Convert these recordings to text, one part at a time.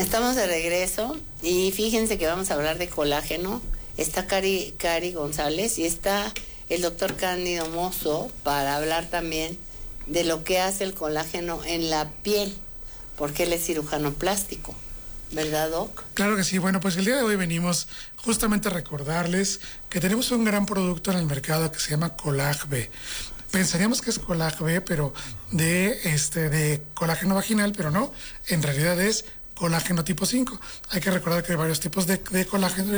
Estamos de regreso y fíjense que vamos a hablar de colágeno. Está Cari González y está el doctor Cándido Mozo para hablar también de lo que hace el colágeno en la piel, porque él es cirujano plástico, ¿verdad, Doc? Claro que sí. Bueno, pues el día de hoy venimos justamente a recordarles que tenemos un gran producto en el mercado que se llama Colag B. Pensaríamos que es Colag B, pero de colágeno vaginal, pero no, en realidad es colágeno tipo 5. Hay que recordar que hay varios tipos de colágeno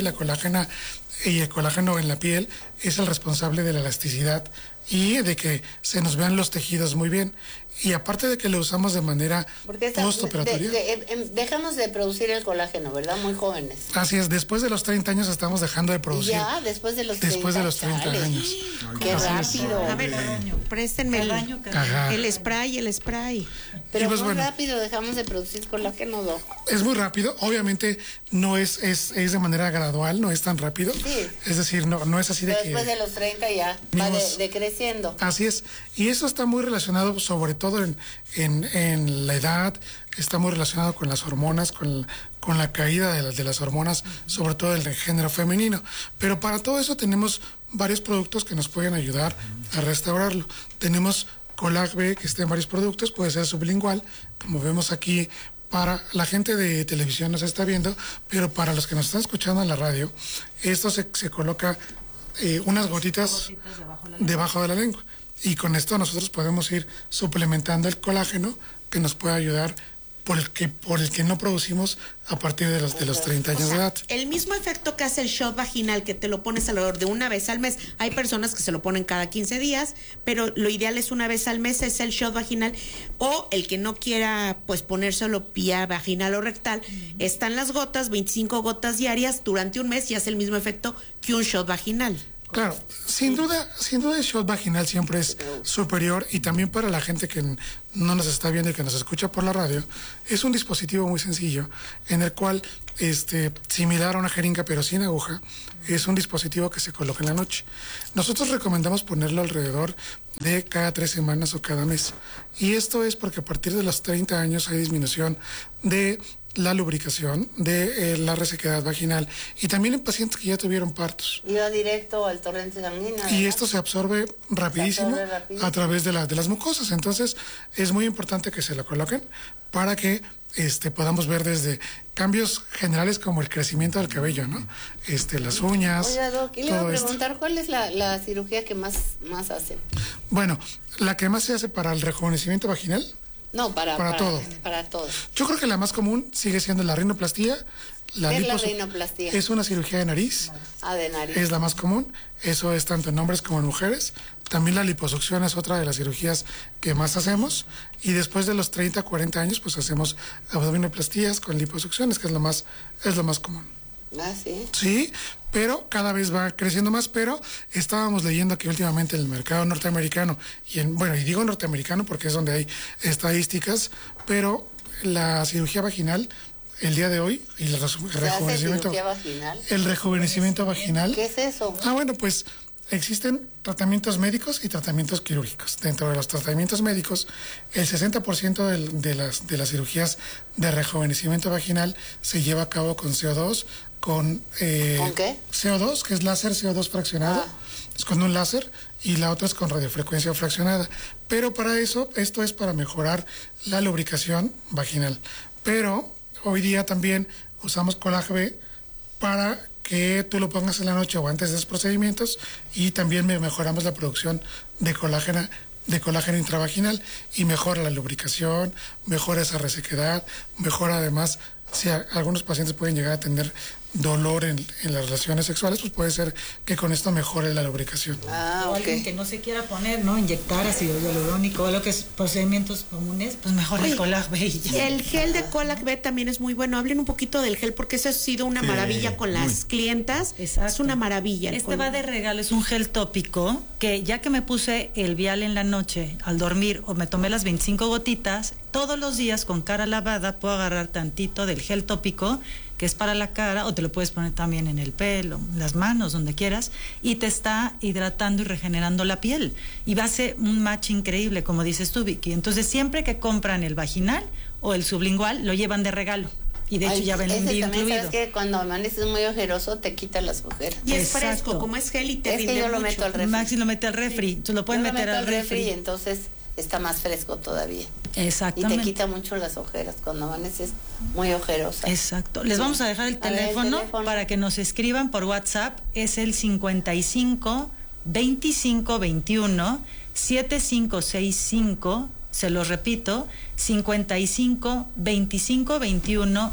y el colágeno en la piel es el responsable de la elasticidad y de que se nos vean los tejidos muy bien. Y aparte de que lo usamos de manera postoperatoria. Dejamos de producir el colágeno, ¿verdad? Muy jóvenes. Así es, después de los 30 años estamos dejando de producir. Ya, después de los 30 años. ¡Qué rápido! A ver, préstenme el spray. Pero pues, muy rápido dejamos de producir colágeno, Doc. Es muy rápido, obviamente no es de manera gradual, no es tan rápido. Sí. Es decir, no es así de que... Después de los 30 ya va decreciendo. Así es, y eso está muy relacionado sobre todo en la edad, está muy relacionado con las hormonas, con la caída de las hormonas, sobre todo del género femenino. Pero para todo eso tenemos varios productos que nos pueden ayudar a restaurarlo. Tenemos Colag B, que está en varios productos, puede ser sublingual, como vemos aquí. Para la gente de televisión nos está viendo, pero para los que nos están escuchando en la radio, esto se coloca unas gotitas debajo de la lengua. Y con esto nosotros podemos ir suplementando el colágeno que nos puede ayudar por el que no producimos a partir de los 30 años de edad. El mismo efecto que hace el shot vaginal, que te lo pones alrededor de una vez al mes. Hay personas que se lo ponen cada 15 días, pero lo ideal es una vez al mes, es el shot vaginal. O el que no quiera pues ponérselo vía vaginal o rectal, están las gotas, 25 gotas diarias durante un mes y hace el mismo efecto que un shot vaginal. Claro, sin duda el shot vaginal siempre es superior, y también para la gente que no nos está viendo y que nos escucha por la radio, es un dispositivo muy sencillo en el cual, similar a una jeringa pero sin aguja, es un dispositivo que se coloca en la noche. Nosotros recomendamos ponerlo alrededor de cada 3 semanas o cada mes, y esto es porque a partir de los 30 años hay disminución de la lubricación, de la resequedad vaginal, y también en pacientes que ya tuvieron partos. Y va directo al torrente sanguíneo. Y esto se absorbe rapidísimo a través de las mucosas. Entonces es muy importante que se lo coloquen para que podamos ver desde cambios generales como el crecimiento del cabello, ¿no? Las uñas. Oiga, Doc, y le voy a preguntar, ¿cuál es la cirugía que más hacen? Bueno, la que más se hace para el rejuvenecimiento vaginal. No, para todo. Para todo. Yo creo que la más común sigue siendo la rinoplastia. ¿Qué es la rinoplastia? Es una cirugía de nariz. De nariz. Es la más común. Eso es tanto en hombres como en mujeres. También la liposucción es otra de las cirugías que más hacemos. Y después de los 30, 40 años, pues hacemos abdominoplastías con liposucciones, que es lo más común. ¿Sí? Sí, pero cada vez va creciendo más, pero estábamos leyendo que últimamente en el mercado norteamericano, y digo norteamericano porque es donde hay estadísticas, pero la cirugía vaginal, el día de hoy, y el rejuvenecimiento... ¿Cirugía vaginal? El rejuvenecimiento vaginal... ¿Qué es eso? Pues existen tratamientos médicos y tratamientos quirúrgicos. Dentro de los tratamientos médicos, el 60% de las cirugías de rejuvenecimiento vaginal se lleva a cabo con CO2, ¿con qué? CO2, que es láser CO2 fraccionado, es con un láser, y la otra es con radiofrecuencia fraccionada. Pero para eso, esto es para mejorar la lubricación vaginal. Pero hoy día también usamos Colag B para que tú lo pongas en la noche o antes de esos procedimientos, y también mejoramos la producción de colágeno intravaginal, y mejora la lubricación, mejora esa resequedad, mejora además, si algunos pacientes pueden llegar a tener dolor en las relaciones sexuales, pues puede ser que con esto mejore la lubricación. O alguien que no se quiera poner, ¿no? Inyectar ácido hialurónico, lo que es procedimientos comunes, pues mejor el Colag B. El gel de Colag B también es muy bueno. Hablen un poquito del gel, porque eso ha sido una maravilla con las clientas. Exacto. Es una maravilla. Va de regalo, es un gel tópico que ya que me puse el vial en la noche al dormir, o me tomé las 25 gotitas, todos los días con cara lavada puedo agarrar tantito del gel tópico, que es para la cara, o te lo puedes poner también en el pelo, en las manos, donde quieras, y te está hidratando y regenerando la piel. Y va a ser un match increíble, como dices tú, Vicky. Entonces, siempre que compran el vaginal o el sublingual, lo llevan de regalo. Y de hecho ya ven un día incluido. ¿Sabes que cuando amaneces muy ojeroso te quita las ojeras? Y es Exacto. fresco, como es gel y te rinde yo lo mucho. meto al refri. Maxi lo mete al refri, entonces lo pueden Yo lo meter meto al refri. y entonces está más fresco todavía. Exactamente. Y te quita mucho las ojeras cuando amaneces muy ojerosa. Exacto. Les vamos a dejar el teléfono para que nos escriban por WhatsApp. Es el 55 25 21 7565. Se los repito, 55 25 21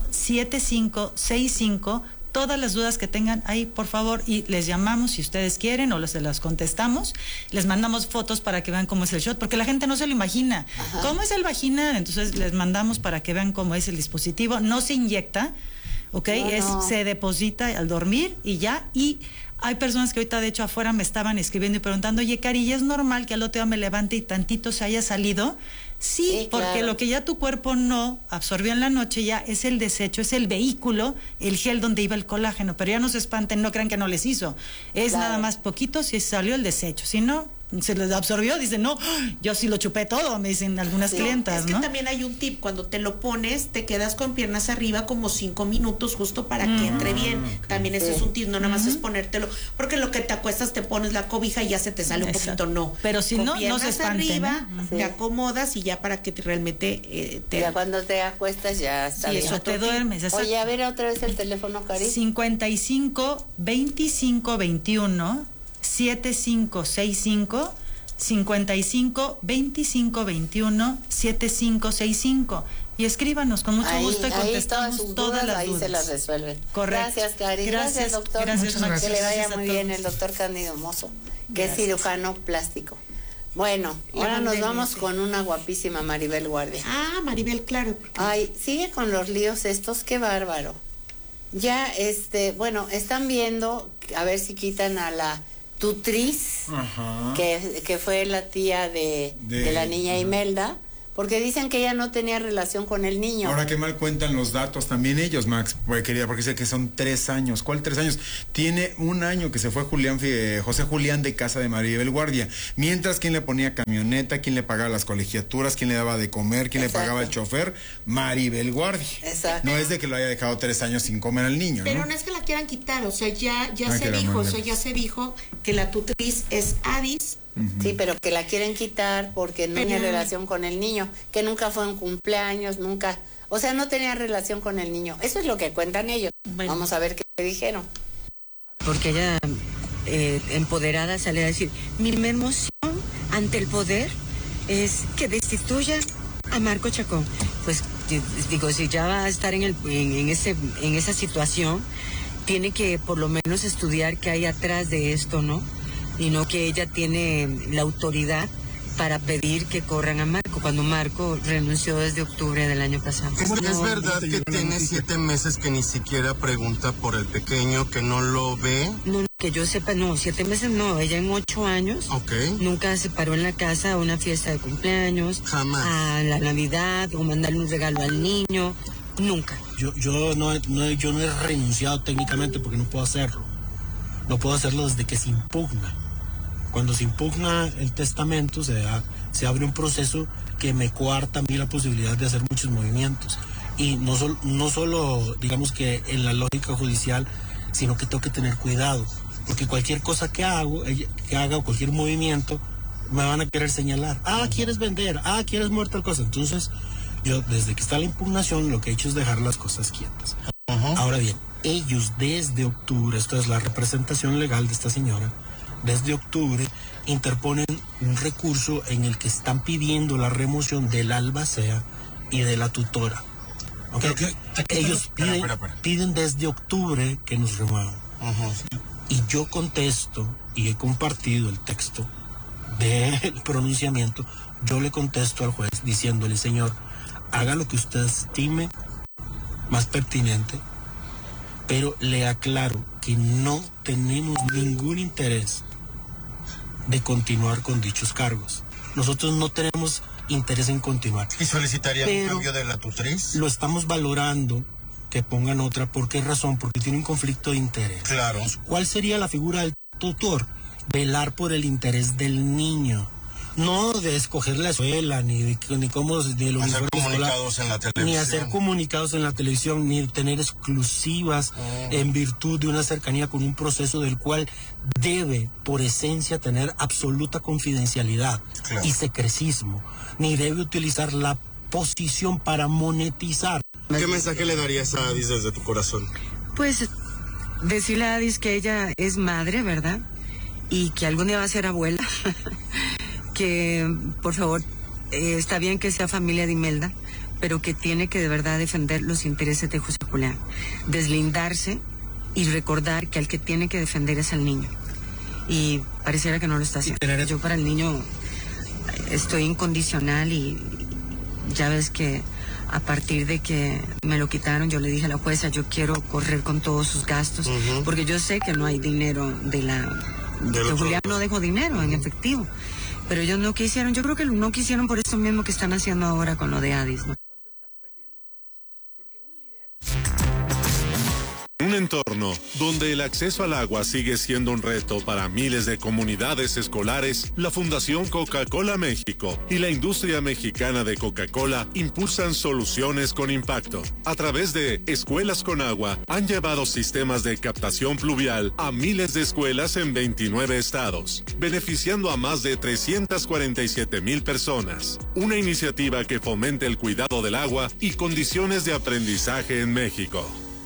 7565. Todas las dudas que tengan ahí, por favor, y les llamamos si ustedes quieren o se las contestamos. Les mandamos fotos para que vean cómo es el shot, porque la gente no se lo imagina. Ajá. ¿Cómo es el vaginal? Entonces les mandamos para que vean cómo es el dispositivo. No se inyecta, ¿ok? No. Se deposita al dormir y ya. Y hay personas que ahorita, de hecho, afuera me estaban escribiendo y preguntando, oye, Cari, ¿y es normal que al otro día me levante y tantito se haya salido? Sí, porque claro, lo que ya tu cuerpo no absorbió en la noche ya es el desecho, es el vehículo, el gel donde iba el colágeno. Pero ya no se espanten, no crean que no les hizo. Es nada más poquito si salió el desecho. Si no, se les absorbió, dicen, no, yo sí lo chupé todo, me dicen algunas clientas, ¿no? Es que también hay un tip, cuando te lo pones, te quedas con piernas arriba como 5 minutos justo para que entre bien. También ese es un tip, no nada más es ponértelo, porque lo que te acuestas te pones la cobija y ya se te sale un poquito, no. Pero si no, no se espanten, arriba, te acomodas y ya para que realmente ya cuando te acuestas ya está bien. Eso te duermes. Oye, a ver otra vez el teléfono, Cari. 55 25 21 7565, 55 25 21 7565, y escríbanos con mucho gusto y contestamos todas las dudas. Ahí se las resuelven. Correcto. Gracias, Cari. Gracias, doctor. Gracias, Max. Que le vaya muy bien el doctor Cándido Mozo, que es cirujano plástico. Bueno, ahora nos vamos con una guapísima Maribel Guardia. Ah, Maribel, claro. Ay, sigue con los líos estos, qué bárbaro. Ya, bueno, están viendo a ver si quitan a la tutriz, que fue la tía de la niña Imelda, porque dicen que ella no tenía relación con el niño. Ahora qué mal cuentan los datos también ellos, Max, porque dice que son 3 años. ¿Cuál 3 años? Tiene 1 año que se fue José Julián de casa de Maribel Guardia. Mientras, ¿quién le ponía camioneta? ¿Quién le pagaba las colegiaturas? ¿Quién le daba de comer? ¿Quién le pagaba el chofer? Maribel Guardia. Exacto. No es de que lo haya dejado 3 años sin comer al niño, pero no es que la quieran quitar, o sea, ya se dijo que la tutriz es Adis. Sí, pero que la quieren quitar porque no tenía relación con el niño, que nunca fue un cumpleaños, nunca, o sea, no tenía relación con el niño. Eso es lo que cuentan ellos. Bueno. Vamos a ver qué dijeron. Porque ella, empoderada, sale a decir, mi emoción ante el poder es que destituya a Marco Chacón. Pues digo, si ya va a estar en esa situación, tiene que por lo menos estudiar qué hay atrás de esto, ¿no? Y no que ella tiene la autoridad para pedir que corran a Marco, cuando Marco renunció desde octubre del año pasado. ¿Es verdad que tiene 7 meses que ni siquiera pregunta por el pequeño, que no lo ve? No, que yo sepa, no, 7 meses no, ella en 8 años nunca se paró en la casa a una fiesta de cumpleaños, jamás, a la Navidad o mandarle un regalo al niño, nunca. Yo no he renunciado técnicamente porque no puedo hacerlo. No puedo hacerlo desde que se impugna. Cuando se impugna el testamento, se abre un proceso que me coarta a mí la posibilidad de hacer muchos movimientos. Y no solo, digamos que en la lógica judicial, sino que tengo que tener cuidado. Porque cualquier cosa que haga o cualquier movimiento, me van a querer señalar. ¿Quieres vender? ¿Quieres muerta tal cosa? Entonces, yo desde que está la impugnación, lo que he hecho es dejar las cosas quietas. Ahora bien, ellos desde octubre, esto es la representación legal de esta señora, desde octubre interponen un recurso en el que están pidiendo la remoción del albacea y de la tutora. Ellos piden desde octubre que nos remuevan. Y yo contesto, y he compartido el texto del pronunciamiento, yo le contesto al juez diciéndole, señor, haga lo que usted estime más pertinente, pero le aclaro que no tenemos ningún interés de continuar con dichos cargos. Nosotros no tenemos interés en continuar. ¿Y solicitarían un cambio de la tutriz? Lo estamos valorando, que pongan otra. ¿Por qué razón? Porque tiene un conflicto de interés. Claro. ¿Cuál sería la figura del tutor? Velar por el interés del niño. No de escoger la escuela, ni el uniforme escolar, ni hacer comunicados en la televisión, ni tener exclusivas en virtud de una cercanía con un proceso del cual debe, por esencia, tener absoluta confidencialidad y secrecismo, ni debe utilizar la posición para monetizar. ¿Qué mensaje le darías a Adis desde tu corazón? Pues decirle a Adis que ella es madre, ¿verdad? Y que algún día va a ser abuela. Que, por favor, está bien que sea familia de Imelda, pero que tiene que de verdad defender los intereses de José Julián. Deslindarse y recordar que al que tiene que defender es al niño. Y pareciera que no lo está haciendo. Yo para el niño estoy incondicional y ya ves que a partir de que me lo quitaron, yo le dije a la jueza, yo quiero correr con todos sus gastos, porque yo sé que no hay dinero que Julián no dejó dinero en efectivo. Pero ellos no quisieron, yo creo que no quisieron por eso mismo que están haciendo ahora con lo de Adis, ¿no? Un entorno donde el acceso al agua sigue siendo un reto para miles de comunidades escolares, la Fundación Coca-Cola México y la industria mexicana de Coca-Cola impulsan soluciones con impacto. A través de Escuelas con Agua, han llevado sistemas de captación pluvial a miles de escuelas en 29 estados, beneficiando a más de 347,000 personas. Una iniciativa que fomente el cuidado del agua y condiciones de aprendizaje en México.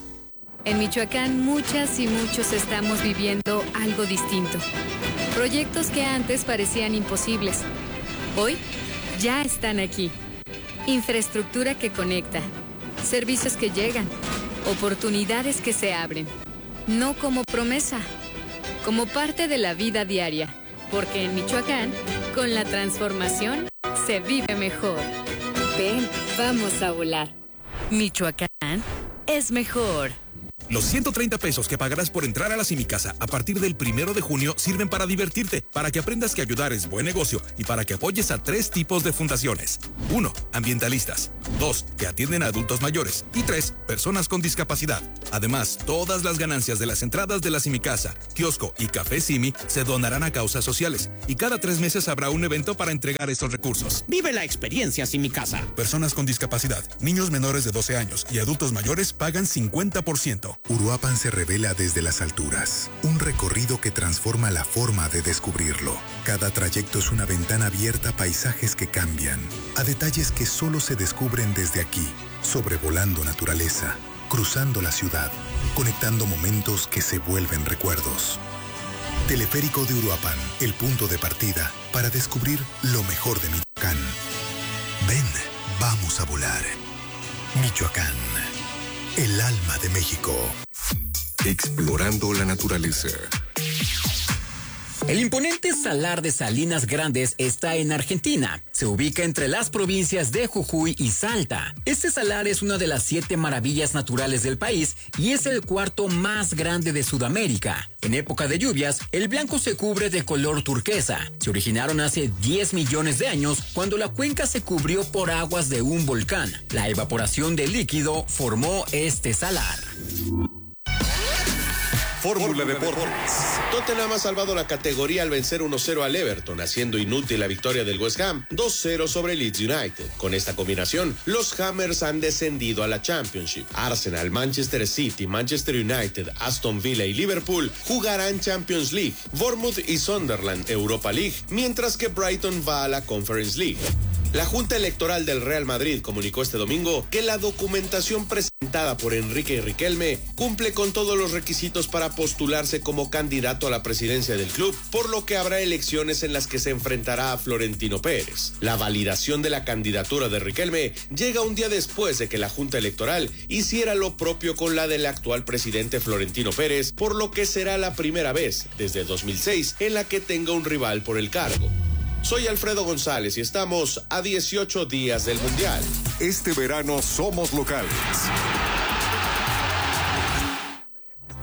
En Michoacán, muchas y muchos estamos viviendo algo distinto. Proyectos que antes parecían imposibles, hoy ya están aquí. Infraestructura que conecta, servicios que llegan, oportunidades que se abren. No como promesa, como parte de la vida diaria. Porque en Michoacán, con la transformación, se vive mejor. Ven, vamos a volar. Michoacán es mejor. Los 130 pesos que pagarás por entrar a la Simicasa a partir del 1 de junio sirven para divertirte, para que aprendas que ayudar es buen negocio y para que apoyes a 3 tipos de fundaciones. 1. Ambientalistas. 2. Que atienden a adultos mayores. Y 3. Personas con discapacidad. Además, todas las ganancias de las entradas de la Simicasa, kiosco y café Simi se donarán a causas sociales. Y cada 3 meses habrá un evento para entregar estos recursos. Vive la experiencia Simicasa. Personas con discapacidad, niños menores de 12 años y adultos mayores pagan 50%. Uruapan se revela desde las alturas. Un recorrido que transforma la forma de descubrirlo. Cada trayecto es una ventana abierta a paisajes que cambian, a detalles que solo se descubren desde aquí, sobrevolando naturaleza, cruzando la ciudad, conectando momentos que se vuelven recuerdos. Teleférico de Uruapan, el punto de partida para descubrir lo mejor de Michoacán. Ven, vamos a volar. Michoacán. El alma de México. Explorando la naturaleza. El imponente Salar de Salinas Grandes está en Argentina. Se ubica entre las provincias de Jujuy y Salta. Este salar es una de las 7 maravillas naturales del país y es el 4º más grande de Sudamérica. En época de lluvias, el blanco se cubre de color turquesa. Se originaron hace 10 millones de años cuando la cuenca se cubrió por aguas de un volcán. La evaporación del líquido formó este salar. Fórmula Deportes. Tottenham ha salvado la categoría al vencer 1-0 al Everton, haciendo inútil la victoria del West Ham 2-0 sobre Leeds United. Con esta combinación, los Hammers han descendido a la Championship. Arsenal, Manchester City, Manchester United, Aston Villa y Liverpool jugarán Champions League. Bournemouth y Sunderland Europa League, mientras que Brighton va a la Conference League. La Junta Electoral del Real Madrid comunicó este domingo que la documentación presentada por Enrique Riquelme cumple con todos los requisitos para postularse como candidato a la presidencia del club, por lo que habrá elecciones en las que se enfrentará a Florentino Pérez. La validación de la candidatura de Riquelme llega un día después de que la Junta Electoral hiciera lo propio con la del actual presidente Florentino Pérez, por lo que será la primera vez desde 2006 en la que tenga un rival por el cargo. Soy Alfredo González y estamos a 18 días del Mundial. Este verano somos locales.